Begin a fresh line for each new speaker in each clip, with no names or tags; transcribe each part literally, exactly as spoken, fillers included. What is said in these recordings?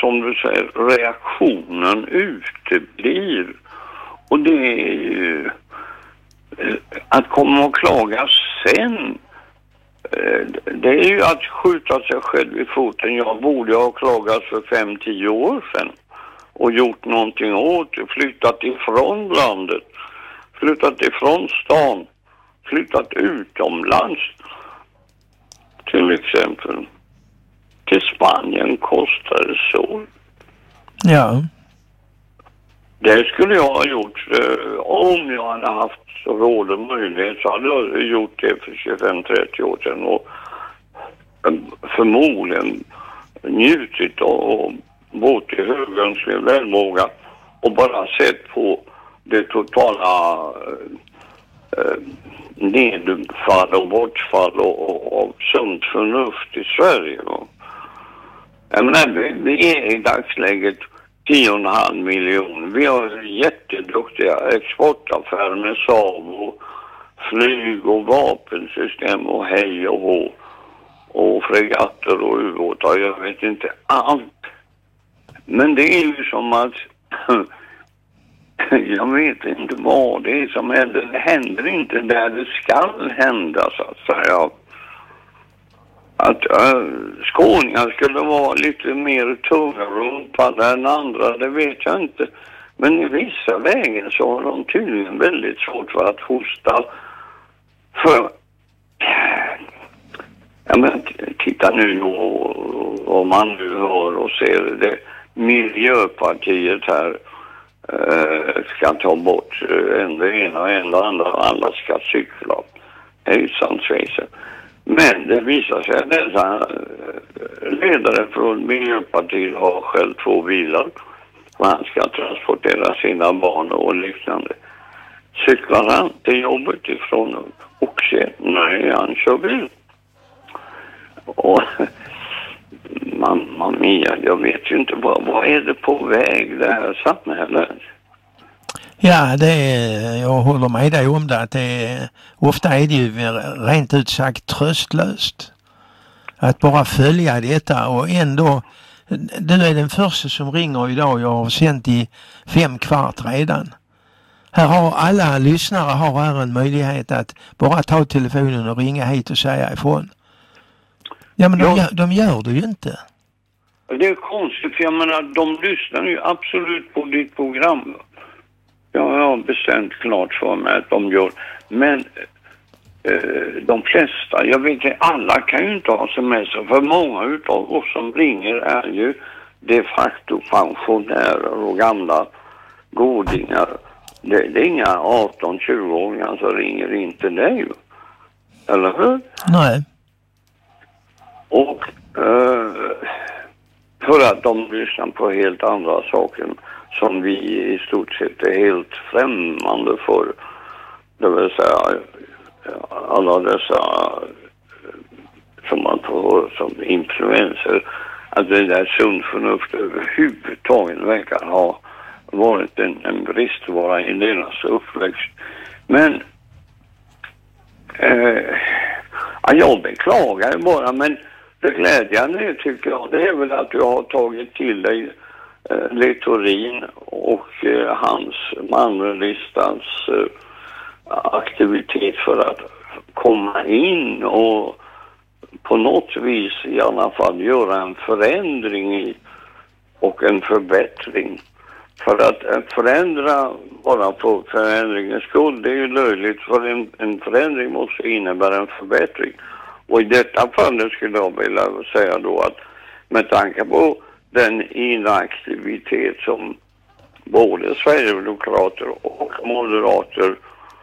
som du säger, reaktionen uteblir. Och det är ju att komma och klaga sen. Det är ju att skjuta sig själv i foten. Jag borde ha klagat för fem till tio år sedan och gjort någonting åt det. Flyttat ifrån landet, flyttat ifrån stan, flyttat utomlands. Till exempel till Spanien kostar det så.
Ja.
Det skulle jag ha gjort eh, om jag hade haft råd och möjlighet, så hade jag gjort det för tjugofem till trettio år sedan och eh, förmodligen njutit och bott i högönsklig välmåga och bara sett på det totala eh, nedfall och bortfall och, och, och sunt förnuft i Sverige. Va? Jag menar, vi, vi är i dagsläget tio och en halv miljon. Vi har jätteduktiga exportaffärer med Saab och flyg och vapensystem och hej och hå och fregatter och ubåtar. Jag vet inte allt. Men det är ju som att jag vet inte vad det är som händer. Det händer inte där det ska hända, så att säga. Att äh, skåningar skulle vara lite mer tungrompade än andra, det vet jag inte. Men i vissa lägen så har de tydligen väldigt svårt för att hosta. För, ja men titta nu vad man nu hör och ser det. Miljöpartiet här äh, ska ta bort en det ena och en det andra, alla ska cykla. Hejsan svejsen. Men det visar sig att dessa ledare från Miljöpartiet har själv två bilar och han ska transportera sina barn och liknande. Cyklar han till jobbet ifrån Oxie? Nej, han kör bil. Och mamma mia, jag vet ju inte vad, vad är det på väg det här samhället?
Ja, det är, jag håller med dig om det, att det är, ofta är det ju rent ut sagt tröstlöst att bara följa detta. Och ändå, du är den första som ringer idag, jag har sänt i fem kvart redan. Här har alla lyssnare har här en möjlighet att bara ta telefonen och ringa hit och säga ifrån. Ja, men de, ja. de gör det ju inte.
Det är konstigt, för jag menar, de lyssnar ju absolut på ditt program. Ja, jag har bestämt klart för mig att de gör. Men eh, de flesta, jag vet inte, alla kan ju inte ha semester. För många utav oss som ringer är ju de facto pensionärer och gamla godingar. Det, det är inga arton tjugo-åringar som ringer in till dig. Eller hur?
Nej.
Och eh, för att de lyssnar på helt andra saker som vi i stort sett är helt främmande för. Det vill säga alla dessa som man får som influenser. Att det där sund förnuft överhuvudtaget verkar ha varit en, en bristvara i deras uppväxt. Men eh, ja, jag beklagar bara, men det glädjande tycker jag, det är väl att du har tagit till dig eh, Littorin och eh, hans manlistans eh, aktivitet för att komma in och på något vis i alla fall göra en förändring i, och en förbättring. För att eh, förändra bara på förändringens skull, det är ju löjligt, för en, en förändring måste innebära en förbättring. Och i detta fallet skulle jag vilja säga då att med tanke på den inaktivitet som både Sverigedemokrater och moderater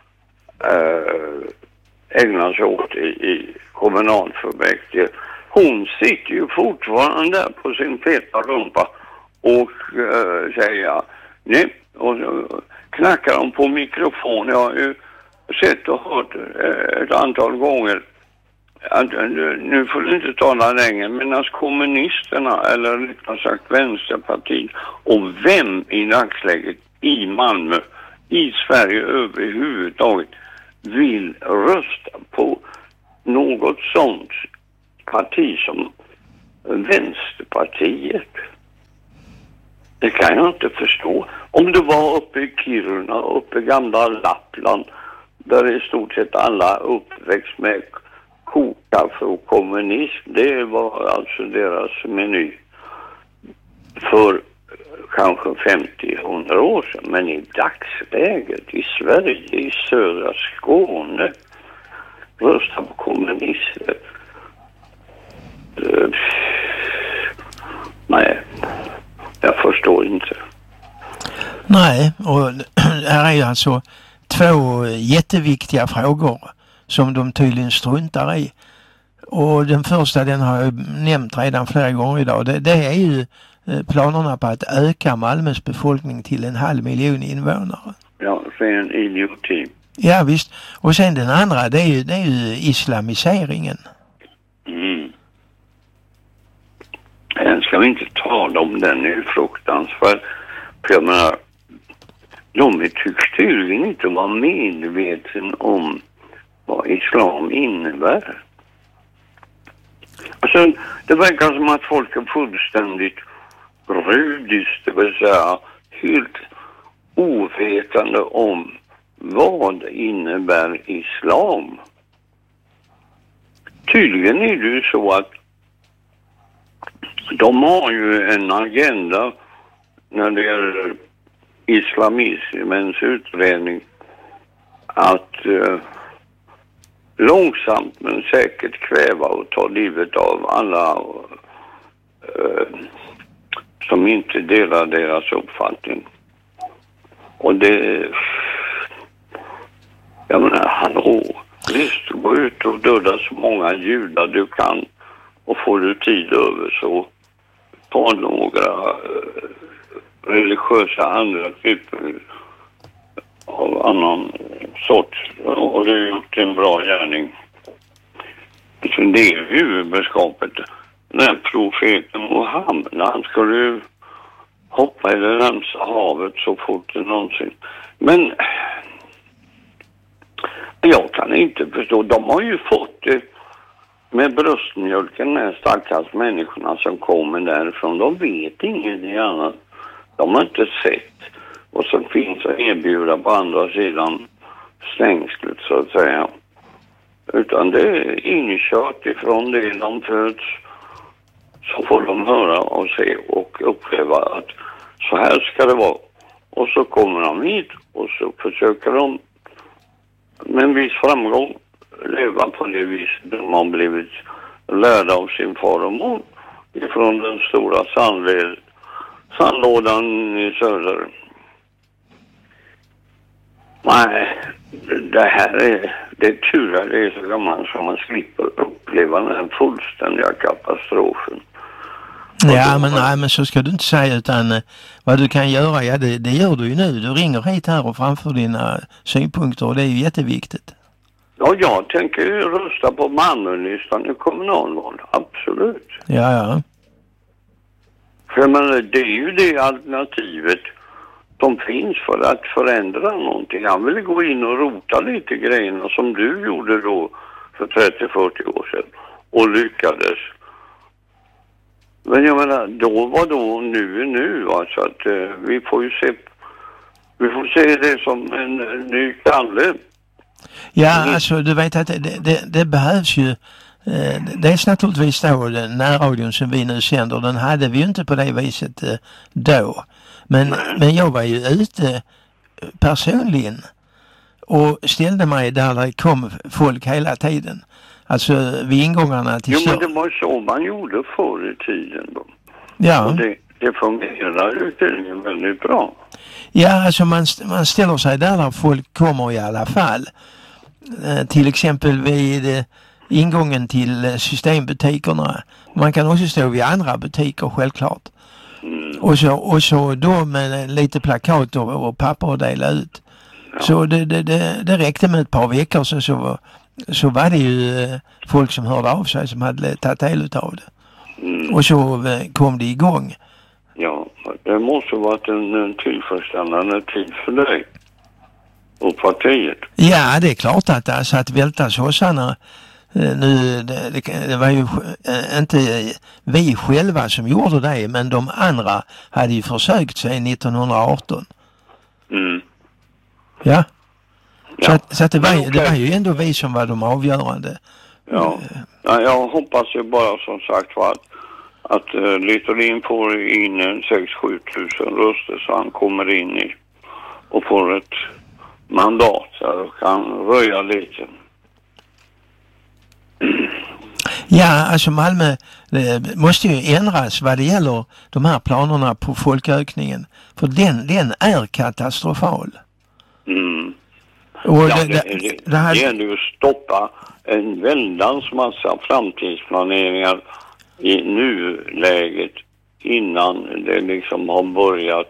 äh, ägnar sig åt i, i kommunalfullmäktige. Hon sitter ju fortfarande där på sin feta rumpa och äh, säger nej, och så knackar de på mikrofon. Jag har ju sett och hört äh, ett antal gånger att nu får du inte tala längre, medan kommunisterna, eller rättare sagt Vänsterpartiet, och vem i dagsläget i Malmö, i Sverige överhuvudtaget, vill rösta på något sånt parti som Vänsterpartiet. Det kan jag inte förstå. Om du var uppe i Kiruna, uppe i gamla Lappland, där i stort sett alla uppväxt med kokkaffe och kommunism. Det var alltså deras meny för kanske femtio till hundra år sedan. Men i dagsläget i Sverige, i södra Skåne, rösta på kommunister. Uh, nej, jag förstår inte.
Nej, och här är ju alltså två jätteviktiga frågor som de tydligen struntar i. Och den första, den har jag nämnt redan flera gånger idag. Det, det är ju planerna på att öka Malmös befolkning till en halv miljon invånare.
Ja, det är en idioti.
Ja visst. Och sen den andra, det är ju, det är ju islamiseringen.
Mm. Än ska vi inte tala om den, är ju fruktansvärd. För jag menar, de tycks tydligen inte vara medveten om vad islam innebär. Alltså, det verkar som att folk är fullständigt rudist, det vill säga helt ovetande om vad innebär islam. Tydligen är det ju så att de har ju en agenda när det gäller islamismens utbredning att eh, långsamt men säkert kväva och ta livet av alla eh, som inte delar deras uppfattning. Och det, jag menar, hallå, visst, gå ut och döda så många judar du kan, och får du tid över så ta några eh, religiösa andra typer av annan sort, och det är gjort en bra gärning. Så det är huvudbudskapet. När profeten Mohammed, han skulle hoppa i det närmsta havet så fort det någonsin. Men jag kan inte förstå, de har ju fått det med bröstmjölken, med stackars människorna som kommer därifrån. De vet ingenting annat. De har inte sett vad som finns att erbjuda på andra sidan stängslet, så att säga. Utan det är inkört ifrån det de föds, så får de höra och se och uppleva att så här ska det vara. Och så kommer de hit och så försöker de med en viss framgång leva på det vis de har blivit lärda av sin far och mor ifrån den stora sandled, sandlådan i söder. Nej, det här är, det är tur att det är så gammalt som man slipper uppleva den här fullständiga katastrofen.
Ja, men, nej, men så ska du inte säga, utan eh, vad du kan göra, ja det, det gör du ju nu. Du ringer hit här och framför dina synpunkter, och det är ju jätteviktigt.
Ja, jag tänker ju rösta på Malmölistan i kommunalval, absolut.
Ja, ja.
För men det är ju det alternativet som finns för att förändra någonting. Han ville gå in och rota lite grejerna som du gjorde då för trettio till fyrtio år sedan och lyckades. Men jag menar, då var då, nu är nu, va? Så att eh, vi får ju se, vi får se det som en, en ny Kalle.
Ja, mm. Alltså du vet att det, det, det behövs ju, eh, dels naturligtvis då den närradion som vi nu sänder, den hade vi ju inte på det viset eh, då. Men, men jag var ju ute personligen och ställde mig där det kom folk hela tiden. Alltså vid ingångarna till...
Jo, men det var så man gjorde förr i tiden då.
Ja.
Och det, det fungerar ju tydligen väldigt bra.
Ja, alltså man, man ställer sig där där folk kommer i alla fall. Eh, till exempel vid eh, ingången till eh, systembutikerna. Man kan också stå vid andra butiker, självklart. Mm. Och, så, och så då med lite plakat och, och papper att dela ut. Ja. Så det, det, det, det räckte med ett par veckor så, så, så var det ju eh, folk som hörde av sig som hade tagit del av det. Mm. Och så eh, kom det igång.
Ja, det måste ha varit en, en tillfredsställande tid för dig och partiet.
Ja, det är klart att alltså, att välta sossarna nu, det, det, det var ju inte vi själva som gjorde det, men de andra hade ju försökt sig nittonhundraarton.
Mm.
Ja. Så,
Ja.
att, så att det, var,
Men okej.
det var ju ändå vi som var de avgörande.
Ja. Ja, jag hoppas ju bara som sagt var att, att uh, Littorin får in en sex till sju tusen röster så han kommer in i och får ett mandat så han kan röja lite.
Ja, alltså Malmö det måste ju ändras vad det gäller de här planerna på folkökningen. För den, den är katastrofal.
Mm.
Och
Ja,
det,
det,
det,
det,
det här...
det gäller ju att stoppa en väldans massa framtidsplaneringar i nuläget innan det liksom har börjat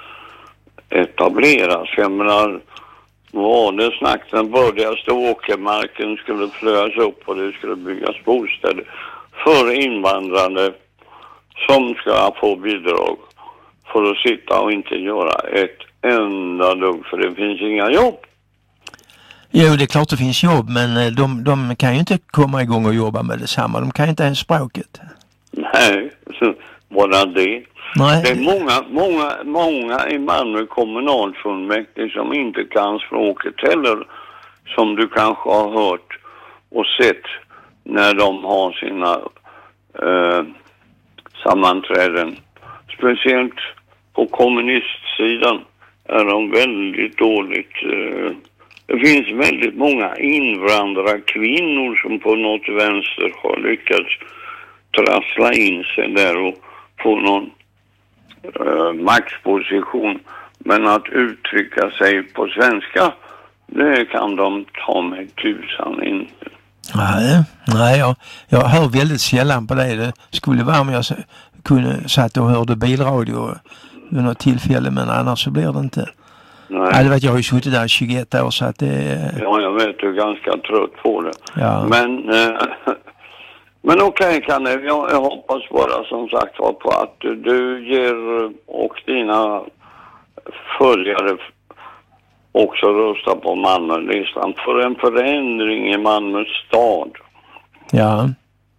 etableras. Jag menar, var det snack den bördigaste åkermarken skulle flöjas upp och det skulle byggas bostäder för invandrare som ska få bidrag för att sitta och inte göra ett enda dugg för det finns inga jobb.
Jo, det är klart det finns jobb, men de, de kan ju inte komma igång och jobba med detsamma. De kan ju inte ens språket.
Nej, så bara det.
Nej.
Det är många, många, många i Malmö kommunalfullmäktige som inte kan språket heller, som du kanske har hört och sett när de har sina eh, sammanträden. Speciellt på kommunistsidan är de väldigt dåligt. Eh, det finns väldigt många invandrarkvinnor som på något vänster har lyckats trassla in sig där och få någon uh, maktposition. Men att uttrycka sig på svenska, det kan de ta med tusan inte.
Nej, nej jag, jag hör väldigt sällan på det. Det skulle vara om jag kunde satt och hörde bilradio vid något tillfälle, men annars så blir det inte.
Nej.
Ja, det vet jag har ju suttit där tjugoett år så att det...
Ja, jag vet, du är ganska trött på det.
Ja.
Men, eh, men okej, okay, Kalle, jag, jag hoppas bara som sagt var på att du ger och dina följare också rösta på Malmölistan för en förändring i Malmö stad.
Ja.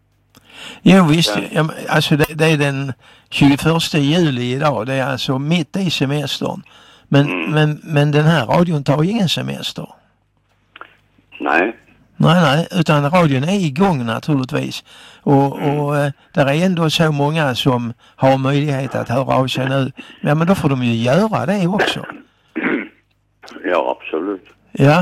Jo visst, ja, alltså det, det är den tjugoförsta juli idag, det är alltså mitt i semestern. Men, mm. men, men den här radion tar ju ingen semester.
Nej.
Nej, nej, utan radion är igång naturligtvis. Och,
mm.
och äh, där är ändå så många som har möjlighet att höra av sig nu. Ja, men då får de ju göra det också.
Ja, absolut.
Ja.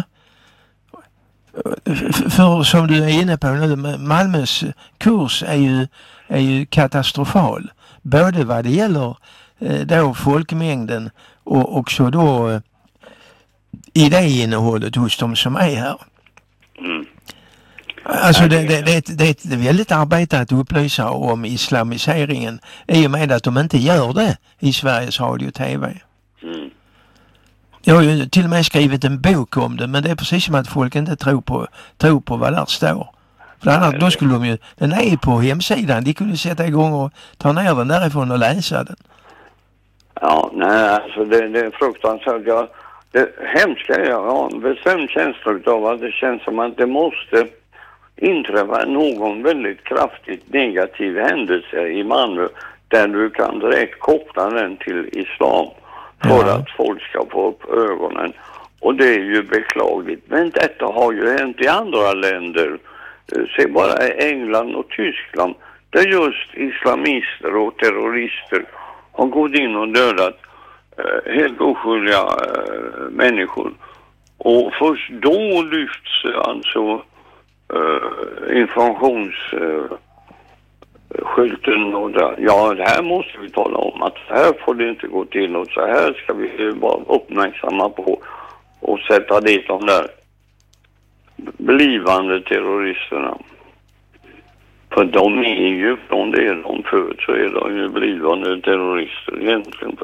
För, för som du är inne på nu, Malmös kurs är ju, är ju katastrofal. Både vad det gäller eh, då folkmängden och också då eh, idéinnehållet hos de som är här. Mm. Alltså det, det, det, är ett, det är ett väldigt arbete att upplysa om islamiseringen i och med att de inte gör det i Sveriges Radio och T V. Mm. Jag har ju till och med skrivit en bok om det, men det är precis som att folk inte tror på, tror på vad där står. För annars, då skulle de ju, den är på hemsidan, de kunde sätta igång och ta ner den därifrån och läsa den.
Ja, nej, alltså det, det är fruktansvärt. Jag, det hemska är jag har en bestämd känsla av att det känns som att det måste inträffa någon väldigt kraftigt negativ händelse i Malmö där du kan direkt koppla den till islam för ja. Att folk ska få upp ögonen. Och det är ju beklagligt. Men detta har ju hänt i andra länder. Se bara England och Tyskland där just islamister och terrorister har gått in och dödat eh, helt oskyldiga eh, människor. Och först då lyfts alltså eh, informationsskylten eh, och där. Ja, det här måste vi tala om att så här får det inte gå till och så här ska vi vara uppmärksamma på och sätta dit de där blivande terroristerna. För de är ju, från det de föds så är de ju blivande terrorister egentligen.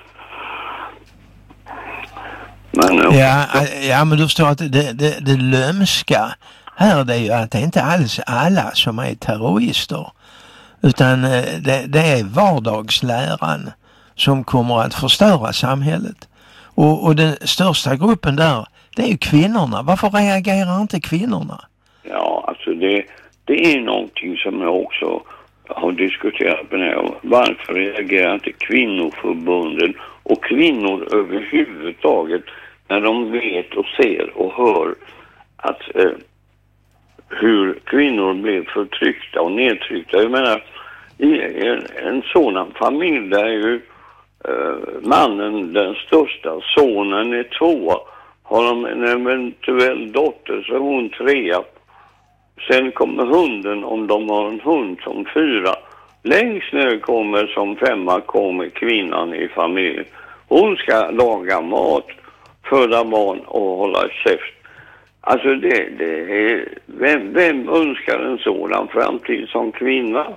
Men,
ja, ja, men du förstår att det, det, det lömska här det är ju att det är inte alls alla som är terrorister. Utan det, det är vardagsläran som kommer att förstöra samhället. Och, och den största gruppen där, det är ju kvinnorna. Varför reagerar inte kvinnorna?
Ja, alltså det, det är någonting som jag också har diskuterat med det. Varför reagerar inte kvinnoförbunden och kvinnor överhuvudtaget när de vet och ser och hör att eh, hur kvinnor blir förtryckta och nedtryckta. Jag menar, i en, en sådan familj där är ju eh, mannen den största, sonen är tvåa. Har de en eventuell dotter så är hon trea. Sen kommer hunden om de har en hund som fyra. Längst ner kommer som femma kommer kvinnan i familjen. Hon ska laga mat, föda barn och hålla käft. Alltså det, det är, vem, vem önskar en sådan framtid som kvinna?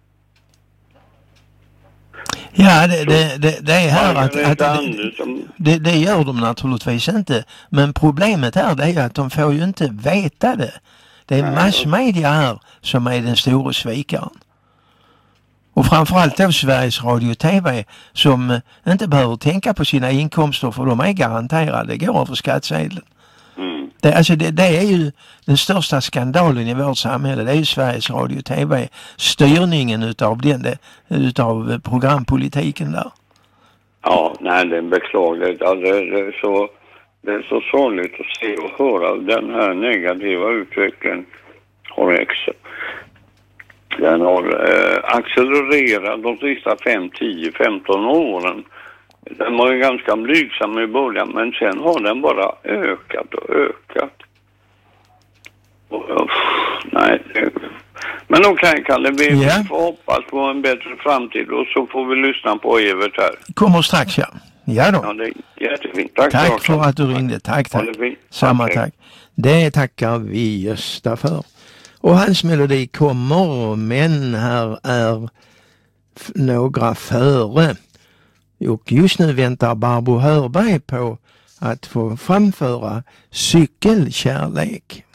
Ja, det, det, det, det är här att, att
det,
det, det gör de naturligtvis inte. Men problemet här det är att de får ju inte veta det. Det är massmedia här som är den stora svikaren. Och framförallt då Sveriges Radio och T V som inte behöver tänka på sina inkomster för de är garanterade, det går över skattsedeln. Mm. Det, alltså det, det är ju den största skandalen i vårt samhälle, det är ju Sveriges Radio och T V, styrningen utav, den, det, utav programpolitiken där.
Ja, nej det är beklagligt. Ja, det, det, är så, det är så sorgligt att se och höra den här negativa utvecklingen har växt. Den har eh, accelererat de sista fem, tio, femton åren. Den var ju ganska blygsam i början men sen har den bara ökat och ökat. Och, och, nej, det, men okej okay, Kalle, vi yeah. får hoppas på en bättre framtid och så får vi lyssna på Evert här.
Kommer strax, ja. Ja då.
Ja, det är jättefint. Tack,
tack för att du ringde. Tack, tack. Samma okay. tack. Det tackar vi Gösta för. Och hans melodi kommer, men här är några före. Och just nu väntar Barbro Hörberg på att få framföra Cykelkärlek.